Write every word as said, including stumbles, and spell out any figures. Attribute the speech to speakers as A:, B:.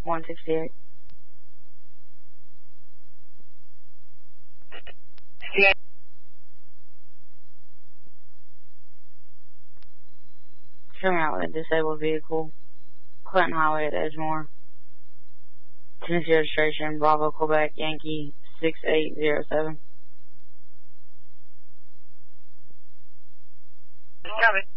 A: one sixty-eight.
B: Yeah.
A: Coming out with a disabled vehicle. Clinton Highway at Edgemoor. Tennessee registration, Bravo, Quebec, Yankee, six eight zero seven.
B: Copy.